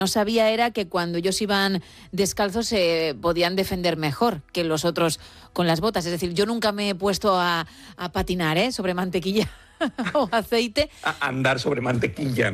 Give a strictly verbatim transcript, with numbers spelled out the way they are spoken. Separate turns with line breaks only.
No sabía era que cuando ellos iban descalzos se podían defender mejor que los otros con las botas. Es decir, yo nunca me he puesto a, a patinar, ¿eh? sobre mantequilla o aceite.
A andar sobre mantequilla.